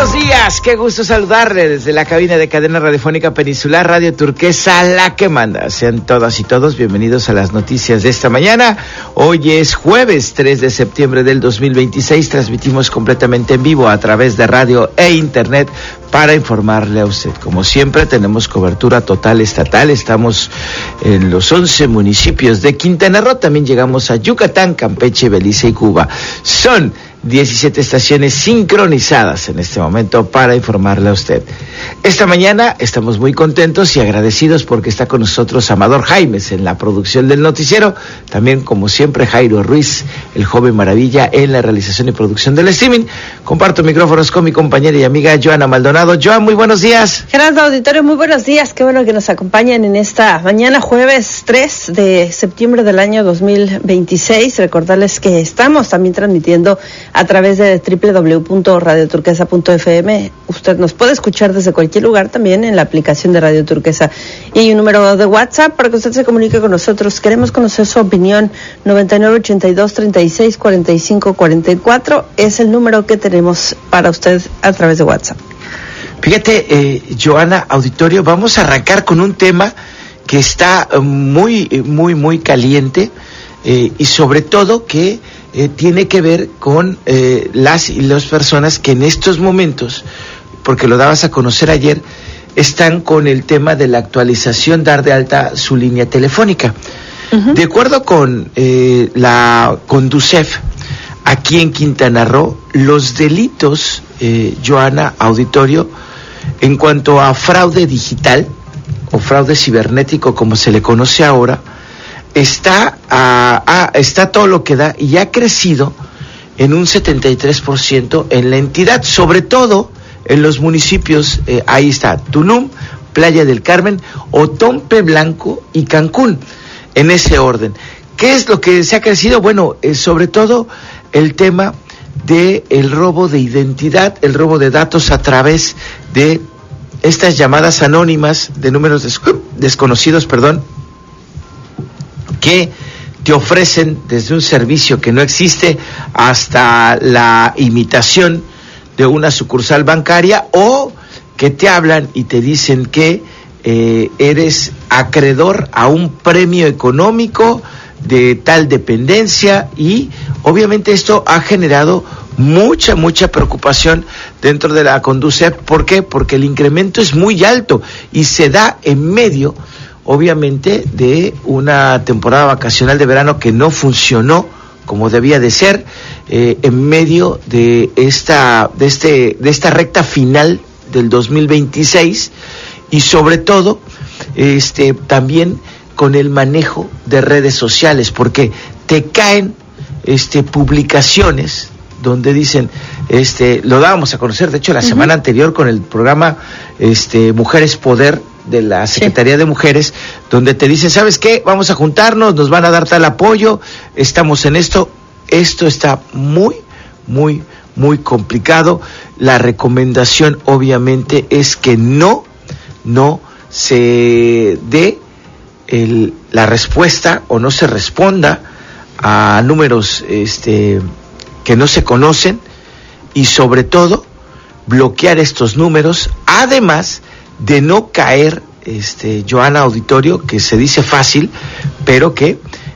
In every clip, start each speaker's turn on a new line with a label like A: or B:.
A: buenos días, qué gusto saludarle desde la cabina de Cadena Radiofónica Peninsular Radio Turquesa, la que manda. Sean todas y todos bienvenidos a las noticias de esta mañana. Hoy es jueves 3 de septiembre del 2026, transmitimos completamente en vivo a través de radio e internet para informarle a usted. Como siempre tenemos cobertura total estatal, estamos en los 11 municipios de Quintana Roo, también llegamos a Yucatán, Campeche, Belice y Cuba. Son 17 estaciones sincronizadas en este momento para informarle a usted. Esta mañana estamos muy contentos y agradecidos porque está con nosotros Amador Jaimes en la producción del noticiero, también como siempre Jairo Ruiz, el joven maravilla, en la realización y producción del streaming. Comparto micrófonos con mi compañera y amiga Joana Maldonado. Joan, muy buenos días.
B: Gerardo Auditorio, muy buenos días, qué bueno que nos acompañan en esta mañana jueves 3 de septiembre del año 2026. Recordarles que estamos también transmitiendo a través de www.radioturquesa.fm. Usted nos puede escuchar desde cualquier lugar, también en la aplicación de Radio Turquesa. Y hay un número de WhatsApp para que usted se comunique con nosotros. Queremos conocer su opinión. 9982-364544 es el número que tenemos para usted a través de WhatsApp.
A: Fíjate, Joana, auditorio, vamos a arrancar con un tema que está muy caliente y sobre todo que tiene que ver con las y las personas que en estos momentos, porque lo dabas a conocer ayer, están con el tema de la actualización, dar de alta su línea telefónica. Uh-huh. De acuerdo con la Conducef, aquí en Quintana Roo, los delitos, Joana, auditorio, en cuanto a fraude digital o fraude cibernético, como se le conoce ahora, está todo lo que da y ha crecido en un 73% en la entidad, sobre todo en los municipios, ahí está, Tulum, Playa del Carmen, Otompe Blanco y Cancún, en ese orden. ¿Qué es lo que se ha crecido? Bueno, sobre todo el tema de el robo de identidad, el robo de datos a través de estas llamadas anónimas de números desconocidos, que te ofrecen desde un servicio que no existe hasta la imitación de una sucursal bancaria, o que te hablan y te dicen que eres acreedor a un premio económico de tal dependencia, y obviamente esto ha generado mucha preocupación dentro de la Conducef. ¿Por qué? Porque el incremento es muy alto y se da en medio, obviamente, de una temporada vacacional de verano que no funcionó como debía de ser, en medio de esta recta final del 2026, y sobre todo también con el manejo de redes sociales, porque te caen publicaciones donde dicen, lo dábamos a conocer, de hecho la semana anterior con el programa Mujeres Poder de la Secretaría de Mujeres, donde te dicen, ¿sabes qué? Vamos a juntarnos, nos van a dar tal apoyo, estamos en esto está muy complicado. La recomendación obviamente es que no se dé la respuesta o no se responda a números que no se conocen, y sobre todo bloquear estos números, además de no caer, Joana, auditorio, que se dice fácil, pero que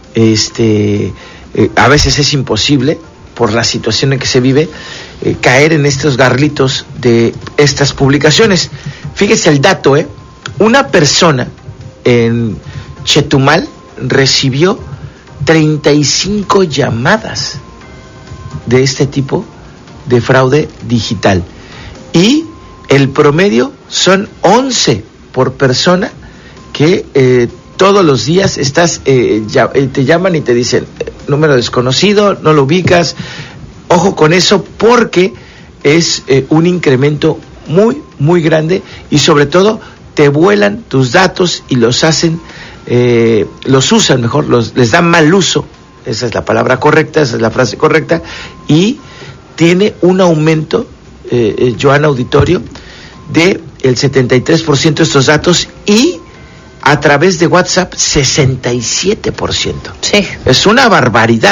A: a veces es imposible por la situación en que se vive, caer en estos garlitos de estas publicaciones. Fíjese el dato, una persona en Chetumal recibió 35 llamadas de este tipo de fraude digital, y el promedio son 11 por persona, que todos los días te llaman y te dicen número desconocido, no lo ubicas. Ojo con eso, porque es un incremento muy grande, y sobre todo te vuelan tus datos y los usan mejor, les dan mal uso, esa es la palabra correcta, esa es la frase correcta, y tiene un aumento, Joana, auditorio, de el 73% de estos datos, y a través de WhatsApp 67%.
B: Sí.
A: Es una barbaridad.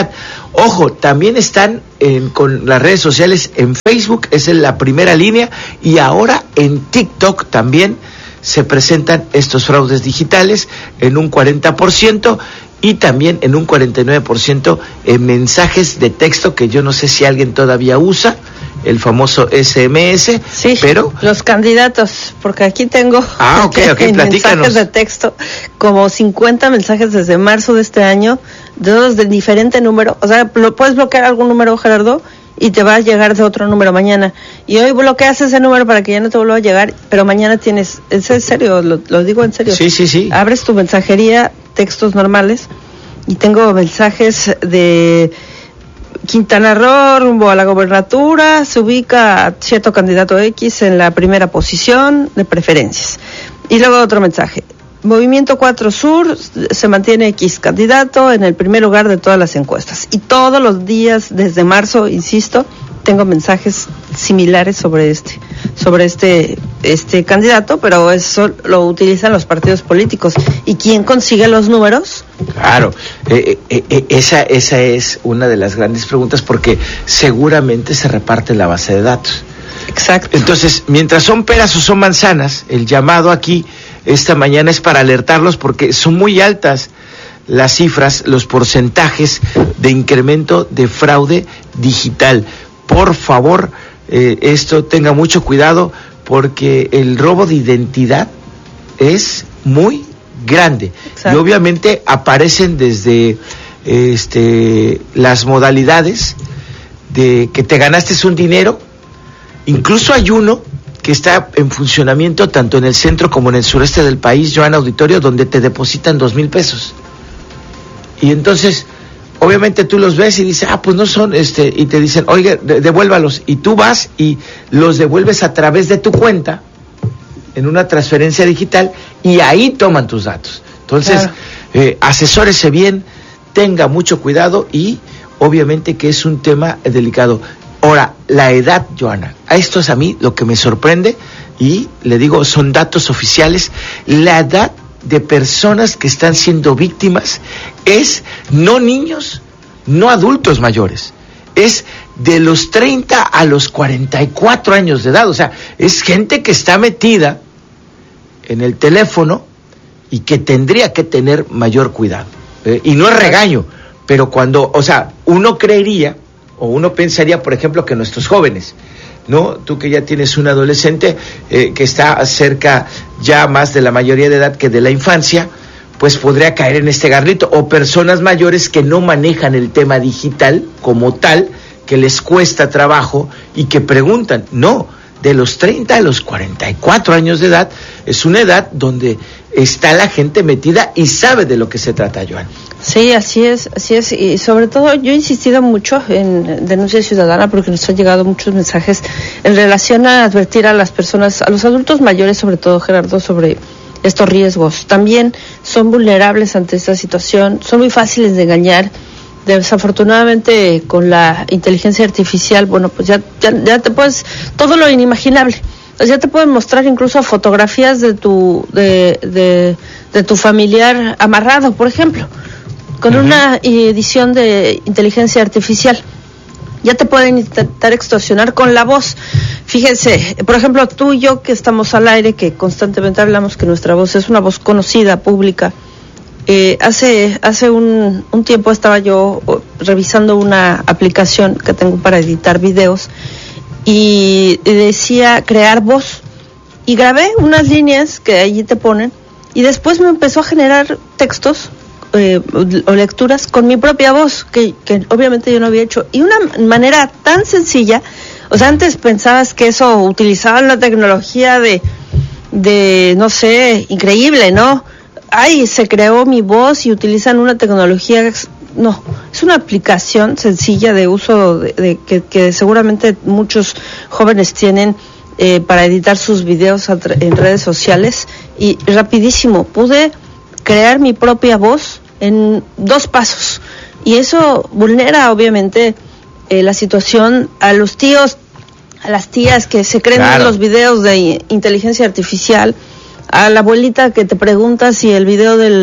A: Ojo, también están con las redes sociales en Facebook, es en la primera línea, y ahora en TikTok también se presentan estos fraudes digitales en un 40% y también en un 49% en mensajes de texto, que yo no sé si alguien todavía usa, el famoso SMS,
B: sí,
A: pero...
B: los candidatos, porque aquí tengo mensajes de texto, como 50 mensajes desde marzo de este año, todos de diferente número. O sea, puedes bloquear algún número, Gerardo, y te va a llegar de otro número mañana. Y hoy bloqueas ese número para que ya no te vuelva a llegar, pero mañana tienes... ¿Es en serio? Lo digo en serio.
A: Sí.
B: Abres tu mensajería, textos normales, y tengo mensajes de... Quintana Roo, rumbo a la gobernatura, se ubica a cierto candidato X en la primera posición de preferencias. Y luego otro mensaje. Movimiento 4 Sur, se mantiene X candidato en el primer lugar de todas las encuestas. Y todos los días, desde marzo, insisto, tengo mensajes similares sobre este candidato, pero eso lo utilizan los partidos políticos. ¿Y quién consigue los números?
A: Claro, esa es una de las grandes preguntas, porque seguramente se reparte la base de datos.
B: Exacto.
A: Entonces, mientras son peras o son manzanas, el llamado aquí esta mañana es para alertarlos, porque son muy altas las cifras, los porcentajes de incremento de fraude digital. Por favor, esto tenga mucho cuidado, porque el robo de identidad es muy grande. Exacto. Y obviamente aparecen desde las modalidades de que te ganaste un dinero. Incluso hay uno que está en funcionamiento tanto en el centro como en el sureste del país, Joana Auditorio, donde te depositan 2,000 pesos. Y entonces, obviamente tú los ves y dices, pues no son, y te dicen, oiga, devuélvalos. Y tú vas y los devuelves a través de tu cuenta, en una transferencia digital, y ahí toman tus datos. Entonces, claro, asesórese bien, tenga mucho cuidado, y obviamente que es un tema delicado. Ahora, la edad, Joana, a esto es a mí lo que me sorprende, y le digo, son datos oficiales. La edad de personas que están siendo víctimas es no niños, no adultos mayores, es de los 30 a los 44 años de edad. O sea, es gente que está metida en el teléfono y que tendría que tener mayor cuidado. Y no es regaño, pero cuando, uno creería, o uno pensaría, por ejemplo, que nuestros jóvenes, ¿no? Tú que ya tienes un adolescente que está cerca ya más de la mayoría de edad que de la infancia, pues podría caer en este garrito. O personas mayores que no manejan el tema digital como tal, que les cuesta trabajo y que preguntan. No, de los 30 a los 44 años de edad es una edad donde está la gente metida y sabe de lo que se trata, Joan.
B: Sí, así es, y sobre todo yo he insistido mucho en denuncia ciudadana, porque nos han llegado muchos mensajes en relación a advertir a las personas, a los adultos mayores sobre todo, Gerardo, sobre estos riesgos. También son vulnerables ante esta situación, son muy fáciles de engañar. Desafortunadamente, con la inteligencia artificial, pues ya te puedes, todo lo inimaginable. O sea, ya te pueden mostrar incluso fotografías de tu familiar amarrado, por ejemplo, con una edición de inteligencia artificial. Ya te pueden intentar extorsionar con la voz. Fíjense, por ejemplo, tú y yo que estamos al aire, que constantemente hablamos que nuestra voz es una voz conocida, pública. Hace un tiempo estaba yo revisando una aplicación que tengo para editar videos y decía crear voz, y grabé unas líneas que allí te ponen, y después me empezó a generar textos o lecturas con mi propia voz, que obviamente yo no había hecho, y una manera tan sencilla. O sea, antes pensabas que eso utilizaban la tecnología de no sé, increíble, ¿no? Se creó mi voz y utilizan una tecnología. No, es una aplicación sencilla de uso que seguramente muchos jóvenes tienen para editar sus videos en redes sociales, y rapidísimo pude crear mi propia voz en 2 pasos, y eso vulnera obviamente la situación a los tíos, a las tías que se creen en los videos de inteligencia artificial, a la abuelita que te pregunta si el video del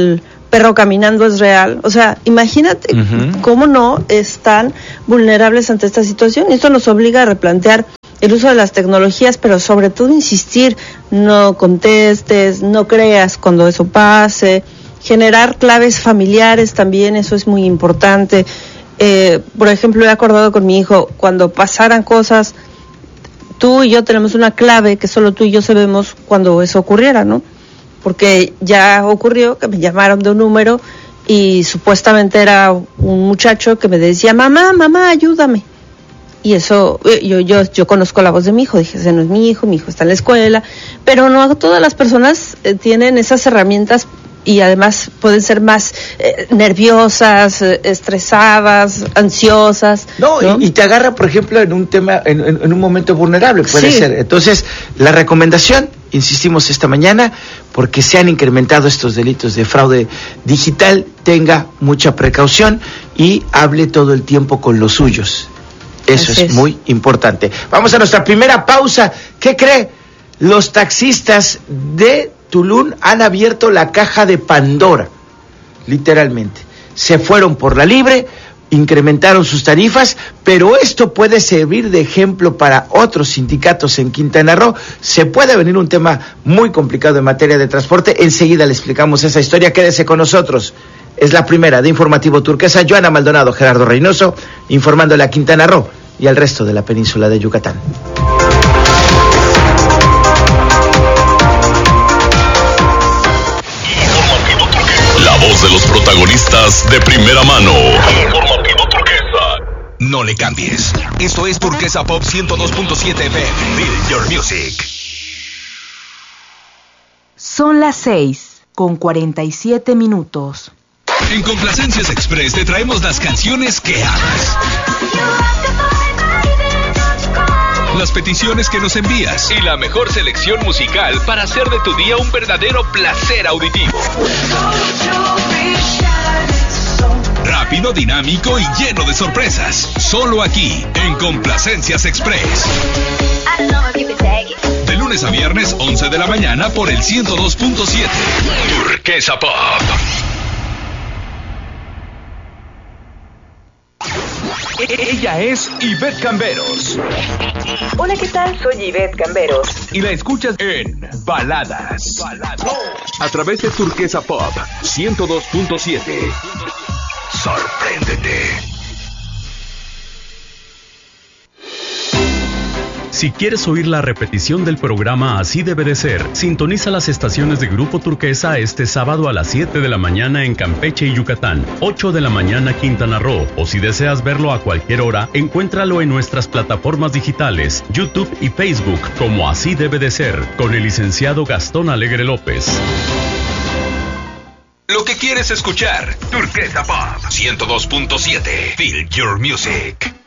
B: perro caminando es real. O sea, imagínate cómo no están vulnerables ante esta situación. Y esto nos obliga a replantear el uso de las tecnologías, pero sobre todo insistir, no contestes, no creas cuando eso pase, generar claves familiares también, eso es muy importante. Por ejemplo, he acordado con mi hijo, cuando pasaran cosas, tú y yo tenemos una clave que solo tú y yo sabemos cuando eso ocurriera, ¿no? Porque ya ocurrió que me llamaron de un número y supuestamente era un muchacho que me decía, mamá, ayúdame. Y eso, yo conozco la voz de mi hijo, dije, ese no es mi hijo está en la escuela, pero no todas las personas tienen esas herramientas y además pueden ser más nerviosas, estresadas, ansiosas.
A: No, y te agarra, por ejemplo, en un tema, en un momento vulnerable, puede ser. Entonces, la recomendación, insistimos esta mañana, porque se han incrementado estos delitos de fraude digital, tenga mucha precaución y hable todo el tiempo con los suyos. Eso es muy importante. Vamos a nuestra primera pausa. ¿Qué cree? Los taxistas de Tulum han abierto la caja de Pandora, literalmente. Se fueron por la libre, incrementaron sus tarifas, pero esto puede servir de ejemplo para otros sindicatos en Quintana Roo. Se puede venir un tema muy complicado en materia de transporte. Enseguida le explicamos esa historia. Quédese con nosotros. Es la primera de Informativo Turquesa. Joana Maldonado, Gerardo Reynoso, informándole a Quintana Roo y al resto de la península de Yucatán.
C: La voz de los protagonistas de primera mano. Informativo Turquesa. No le cambies. Esto es Turquesa Pop 102.7 FM. Feel your music.
D: Son las 6:47.
C: En Complacencias Express te traemos las canciones que amas. Las peticiones que nos envías y la mejor selección musical para hacer de tu día un verdadero placer auditivo. Rápido, dinámico y lleno de sorpresas. Solo aquí, en Complacencias Express. De lunes a viernes, 11 de la mañana por el 102.7. Turquesa Pop. Ella es Ivette Camberos.
E: Hola, ¿qué tal? Soy Ivette Camberos.
C: Y la escuchas en Baladas. A través de Turquesa Pop 102.7. Sorpréndete. Si quieres oír la repetición del programa Así Debe de Ser, sintoniza las estaciones de Grupo Turquesa este sábado a las 7 de la mañana en Campeche y Yucatán, 8 de la mañana Quintana Roo, o si deseas verlo a cualquier hora, encuéntralo en nuestras plataformas digitales, YouTube y Facebook, como Así Debe de Ser, con el licenciado Gastón Alegre López. Lo que quieres escuchar, Turquesa Pop 102.7, Feel Your Music.